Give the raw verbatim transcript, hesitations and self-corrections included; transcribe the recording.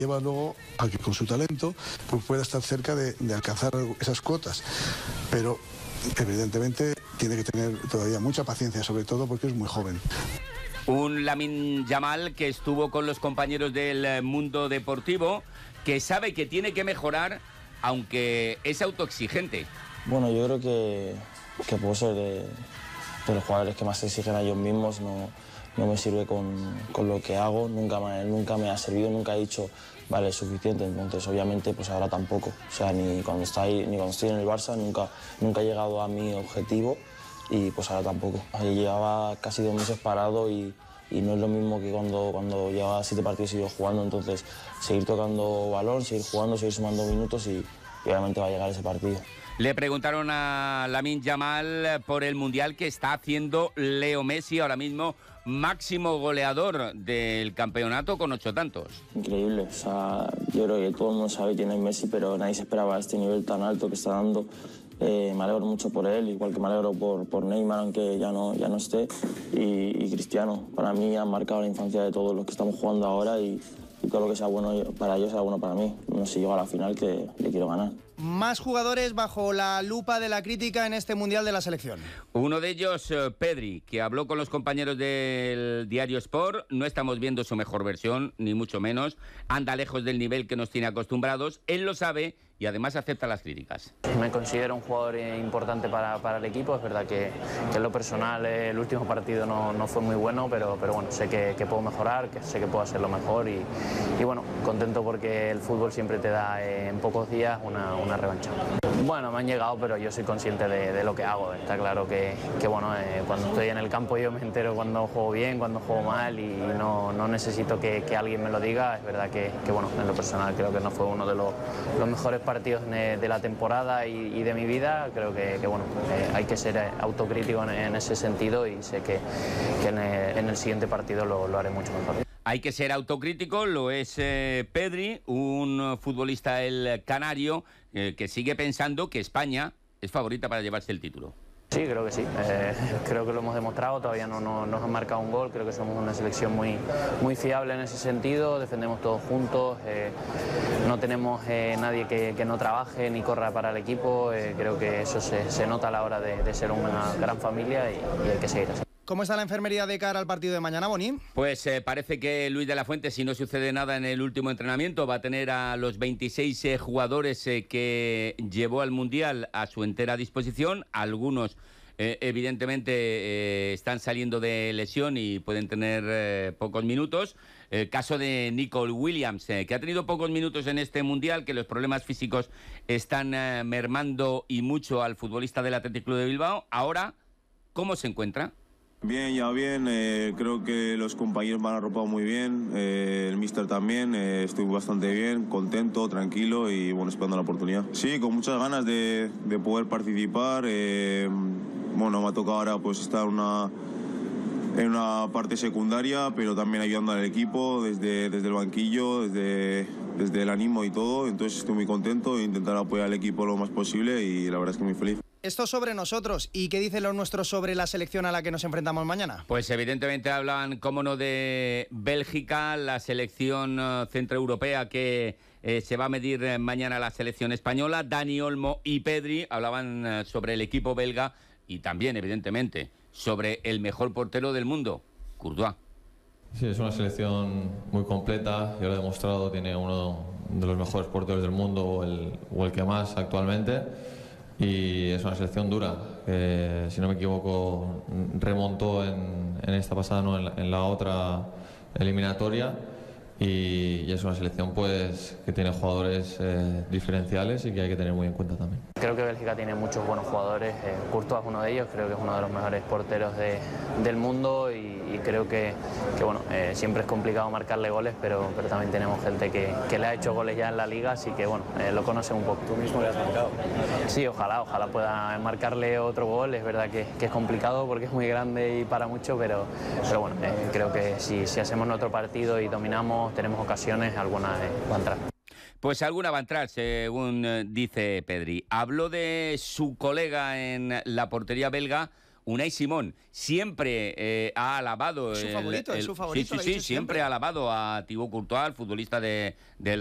lleva luego a que con su talento pues pueda estar cerca de, de alcanzar esas cotas, pero evidentemente tiene que tener todavía mucha paciencia, sobre todo porque es muy joven. Un Lamine Yamal que estuvo con los compañeros del mundo deportivo, que sabe que tiene que mejorar, aunque es autoexigente. Bueno, yo creo que, que puedo ser de, de los jugadores que más se exigen a ellos mismos. No, no me sirve con, con lo que hago, nunca me, nunca me ha servido, nunca he dicho, vale, es suficiente. Entonces, obviamente, pues ahora tampoco. O sea, ni cuando estoy, ni cuando estoy en el Barça, nunca, nunca he llegado a mi objetivo. Y pues ahora tampoco. Ahí llevaba casi dos meses parado y, y no es lo mismo que cuando, cuando llevaba siete partidos y yo jugando. Entonces, seguir tocando balón, seguir jugando, seguir sumando minutos y, y obviamente va a llegar ese partido. Le preguntaron a Lamine Yamal por el Mundial que está haciendo Leo Messi, ahora mismo máximo goleador del campeonato con ocho tantos. Increíble, o sea, yo creo que todo el mundo sabe quién es Messi, pero nadie se esperaba este nivel tan alto que está dando. Eh, me alegro mucho por él, igual que me alegro por, por Neymar, aunque ya no, ya no esté, y, y Cristiano. Para mí han marcado la infancia de todos los que estamos jugando ahora y, y todo lo que sea bueno para ellos será bueno para mí. No sé si llego a la final, que le quiero ganar. Más jugadores bajo la lupa de la crítica en este Mundial de la selección. Uno de ellos, eh, Pedri, que habló con los compañeros del diario Sport. No estamos viendo su mejor versión, ni mucho menos. Anda lejos del nivel que nos tiene acostumbrados. Él lo sabe y además acepta las críticas. Me considero un jugador importante para, para el equipo. Es verdad que, que en lo personal el último partido no, no fue muy bueno, pero, pero bueno, sé que, que puedo mejorar, que sé que puedo hacerlo mejor y, y bueno, contento porque el fútbol siempre te da eh, en pocos días una, una revancha. Bueno, me han llegado, pero yo soy consciente de, de lo que hago. Está claro que, que bueno, eh, cuando estoy en el campo yo me entero cuando juego bien, cuando juego mal y no, no necesito que, que alguien me lo diga. Es verdad que, que bueno, en lo personal creo que no fue uno de los, los mejores partidos de, de la temporada y, y de mi vida. Creo que, que bueno, eh, hay que ser autocrítico en, en ese sentido y sé que, que en, el, en el siguiente partido lo, lo haré mucho mejor. Hay que ser autocrítico, lo es eh, Pedri, un futbolista el canario eh, que sigue pensando que España es favorita para llevarse el título. Sí, creo que sí. Eh, creo que lo hemos demostrado. Todavía no, no nos han marcado un gol. Creo que somos una selección muy, muy fiable en ese sentido. Defendemos todos juntos. Eh, no tenemos eh, nadie que, que no trabaje ni corra para el equipo. Eh, creo que eso se, se nota a la hora de, de ser una gran familia y, y hay que seguir así. ¿Cómo está la enfermería de cara al partido de mañana, Boni? Pues eh, parece que Luis de la Fuente, si no sucede nada en el último entrenamiento, va a tener a los veintiséis eh, jugadores eh, que llevó al Mundial a su entera disposición. Algunos, eh, evidentemente, eh, están saliendo de lesión y pueden tener eh, pocos minutos. El caso de Nicole Williams, eh, que ha tenido pocos minutos en este Mundial, que los problemas físicos están eh, mermando y mucho al futbolista del Athletic Club de Bilbao. Ahora, ¿cómo se encuentra? Bien, ya bien, eh, creo que los compañeros me han arropado muy bien, eh, el míster también, eh, estoy bastante bien, contento, tranquilo y bueno, esperando la oportunidad. Sí, con muchas ganas de, de poder participar, eh, bueno, me ha tocado ahora pues estar una, en una parte secundaria, pero también ayudando al equipo desde, desde el banquillo, desde, desde el ánimo y todo, entonces estoy muy contento e intentar apoyar al equipo lo más posible y la verdad es que muy feliz. Esto sobre nosotros. ¿Y qué dicen los nuestros sobre la selección a la que nos enfrentamos mañana? Pues evidentemente hablan, cómo no, de Bélgica, la selección uh, centroeuropea que eh, se va a medir eh, mañana a la selección española. Dani Olmo y Pedri hablaban uh, sobre el equipo belga y también, evidentemente, sobre el mejor portero del mundo, Courtois. Sí, es una selección muy completa, ya lo he demostrado, tiene uno de los mejores porteros del mundo o el, o el que más actualmente. Y es una selección dura, que si no me equivoco remontó en, en esta pasada, no en la, en la otra eliminatoria y, y es una selección pues que tiene jugadores eh, diferenciales y que hay que tener muy en cuenta también. Creo que Bélgica tiene muchos buenos jugadores, eh, Courtois es uno de ellos, creo que es uno de los mejores porteros de, del mundo y, y creo que, que bueno, eh, siempre es complicado marcarle goles, pero, pero también tenemos gente que, que le ha hecho goles ya en la liga, así que bueno, eh, lo conocen un poco. ¿Tú mismo le has marcado? Sí, ojalá, ojalá pueda marcarle otro gol, es verdad que, que es complicado porque es muy grande y para mucho, pero, pero bueno, eh, creo que si, si hacemos nuestro partido y dominamos, tenemos ocasiones, algunas eh, van a entrar. Pues alguna va a entrar, según dice Pedri. Habló de su colega en la portería belga, Unai Simón siempre eh, ha alabado... Es su el- favorito, es el- su favorito, Sí, lo ha sí, sí, dicho siempre siempre. ha alabado a Thibaut Courtois, el futbolista de, del